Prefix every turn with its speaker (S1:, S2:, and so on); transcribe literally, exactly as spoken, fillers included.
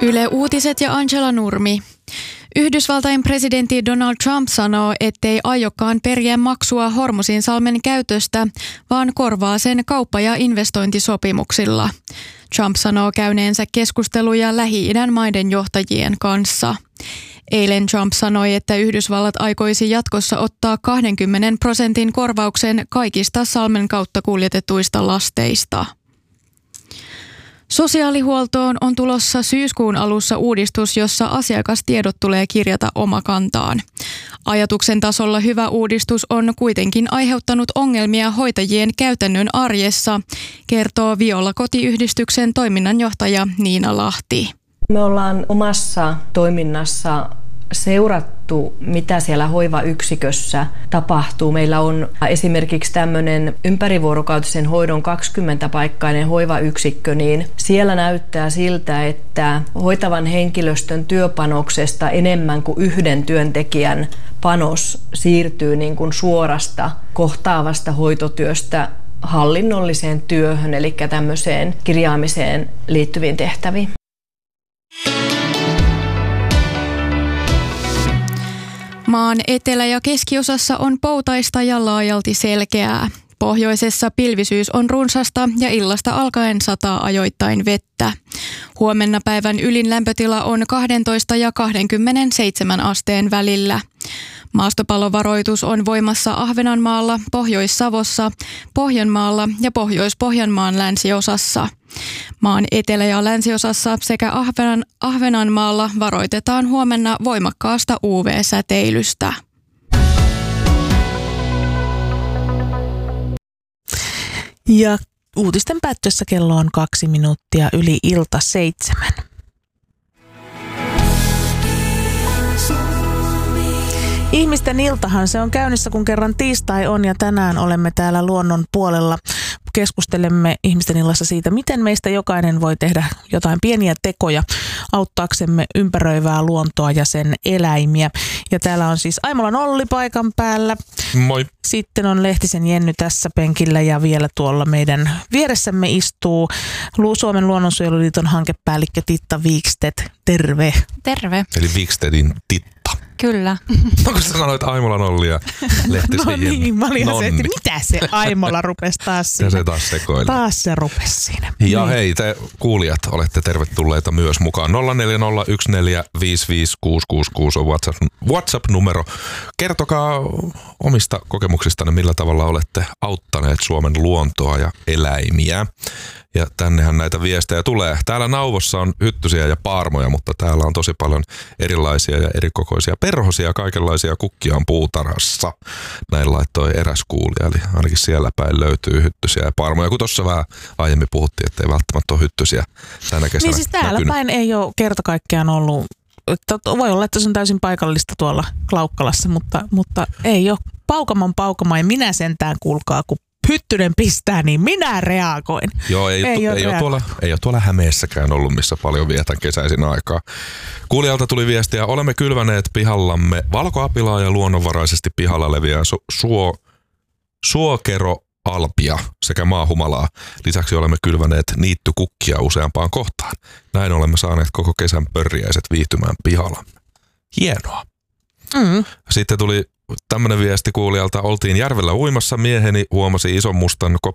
S1: Yle Uutiset ja Angela Nurmi. Yhdysvaltain presidentti Donald Trump sanoo, ettei aiokaan periä maksua Hormuzinsalmen käytöstä, vaan korvaa sen kauppa- ja investointisopimuksilla. Trump sanoo käyneensä keskusteluja Lähi-idän maiden johtajien kanssa. Eilen Trump sanoi, että Yhdysvallat aikoisi jatkossa ottaa kaksikymmentä prosentin korvauksen kaikista salmen kautta kuljetetuista lasteista. Sosiaalihuoltoon on tulossa syyskuun alussa uudistus, jossa asiakastiedot tulee kirjata omakantaan. Ajatuksen tasolla hyvä uudistus on kuitenkin aiheuttanut ongelmia hoitajien käytännön arjessa, kertoo Viola-kotiyhdistyksen toiminnanjohtaja Niina Lahti.
S2: Me ollaan omassa toiminnassa seurattu, mitä siellä hoivayksikössä tapahtuu. Meillä on esimerkiksi tämmöinen ympärivuorokautisen hoidon kaksikymmentä-paikkainen hoivayksikkö, niin siellä näyttää siltä, että hoitavan henkilöstön työpanoksesta enemmän kuin yhden työntekijän panos siirtyy niin kuin suorasta kohtaavasta hoitotyöstä hallinnolliseen työhön, eli tämmöiseen kirjaamiseen liittyviin tehtäviin.
S1: Maan etelä- ja keskiosassa on poutaista ja laajalti selkeää. Pohjoisessa pilvisyys on runsasta ja illasta alkaen sataa ajoittain vettä. Huomenna päivän ylin lämpötila on kaksitoista ja kaksikymmentäseitsemän asteen välillä. Maastopallovaroitus on voimassa Ahvenanmaalla, Pohjois-Savossa, Pohjanmaalla ja Pohjois-Pohjanmaan länsiosassa. Maan etelä- ja länsiosassa sekä Ahvenan, Ahvenanmaalla varoitetaan huomenna voimakkaasta U V-säteilystä.
S3: Ja uutisten päättyessä kello on kaksi minuuttia yli ilta seitsemän. Ihmisten iltahan se on käynnissä, kun kerran tiistai on, ja tänään olemme täällä luonnon puolella. Keskustelemme ihmisten illassa siitä, miten meistä jokainen voi tehdä jotain pieniä tekoja auttaaksemme ympäröivää luontoa ja sen eläimiä. Ja täällä on siis Aimolan Olli paikan päällä.
S4: Moi.
S3: Sitten on Lehtisen Jenny tässä penkillä ja vielä tuolla meidän vieressämme istuu Suomen luonnonsuojeluliiton hankepäällikkö Titta Wikstedt. Terve.
S1: Terve.
S4: Eli Wikstedtin Titta.
S1: Kyllä.
S4: No kun sä sanoit Aimolan Olli ja Lehtisen Jenny.
S3: No niin, mä olin ihan se, että mitä se Aimola rupesi taas siinä.
S4: Ja se taas sekoili.
S3: Taas se rupesi siinä.
S4: Ja
S3: niin.
S4: Hei, te kuulijat olette tervetulleita myös mukaan. nolla neljä nolla yksi neljä viisi viisi kuusi kuusi kuusi on WhatsApp, WhatsApp-numero. Kertokaa omista kokemuksistanne, millä tavalla olette auttaneet Suomen luontoa ja eläimiä. Ja tännehän näitä viestejä tulee. Täällä Nauvossa on hyttysiä ja paarmoja, mutta täällä on tosi paljon erilaisia ja erikokoisia perhosia. Kaikenlaisia kukkia on puutarhassa. Näin laittoi eräs kuulija. Eli ainakin siellä päin löytyy hyttysiä ja paarmoja. Kun tuossa vähän aiemmin puhuttiin, että ei välttämättä ole hyttysiä tänä kesänä.
S3: Niin siis täällä
S4: näkynyt.
S3: Päin ei ole kerta kaikkiaan ollut. Voi olla, että se on täysin paikallista tuolla Klaukkalassa, mutta, mutta ei ole. Paukamon paukama ja minä sentään kuulkaa, kun hyttynen pistää, niin minä reagoin.
S4: Joo, ei, ei, ole, ei, ole tuolla, ei ole tuolla Hämeessäkään ollut, missä paljon vietän kesäisin aikaa. Kuulijalta tuli viestiä, olemme kylväneet pihallamme valkoapilaa ja luonnonvaraisesti pihalla leviää su, suo, suokeroalpia sekä maahumalaa. Lisäksi olemme kylväneet niittykukkia useampaan kohtaan. Näin olemme saaneet koko kesän pörjäiset viihtymään pihallamme. Hienoa.
S3: Mm.
S4: Sitten tuli tämmöinen viesti kuulijalta. Oltiin järvellä uimassa. Mieheni huomasi ison mustan